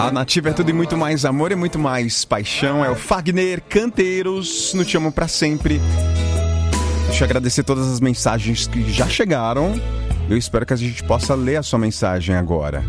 A Nativa é tudo e muito mais amor e muito mais paixão. É o Fagner Canteiros no Te Amo Pra Sempre. Deixa eu agradecer todas as mensagens que já chegaram. Eu espero que a gente possa ler a sua mensagem agora.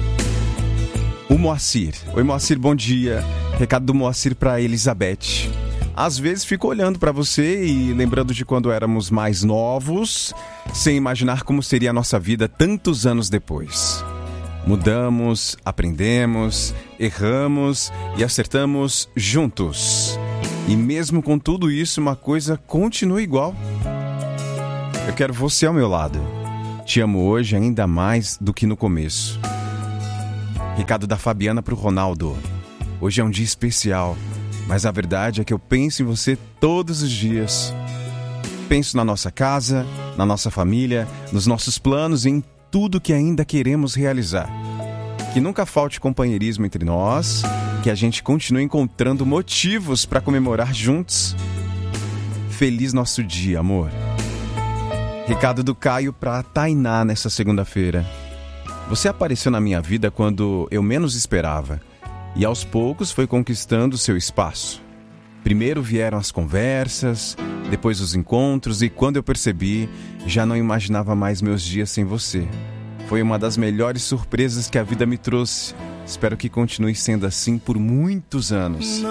O Moacir. Oi, Moacir, bom dia. Recado do Moacir pra Elizabeth. Às vezes fico olhando pra você e lembrando de quando éramos mais novos, sem imaginar como seria a nossa vida tantos anos depois. Mudamos, aprendemos, erramos e acertamos juntos. E mesmo com tudo isso, uma coisa continua igual. Eu quero você ao meu lado. Te amo hoje ainda mais do que no começo. Recado da Fabiana pro Ronaldo. Hoje é um dia especial, mas a verdade é que eu penso em você todos os dias. Penso na nossa casa, na nossa família, nos nossos planos e em tudo que ainda queremos realizar. Que nunca falte companheirismo entre nós, que a gente continue encontrando motivos para comemorar juntos. Feliz nosso dia, amor. Recado do Caio para Tainá nessa segunda-feira. Você apareceu na minha vida quando eu menos esperava e aos poucos foi conquistando seu espaço. Primeiro vieram as conversas, depois os encontros e quando eu percebi, já não imaginava mais meus dias sem você. Foi uma das melhores surpresas que a vida me trouxe. Espero que continue sendo assim por muitos anos.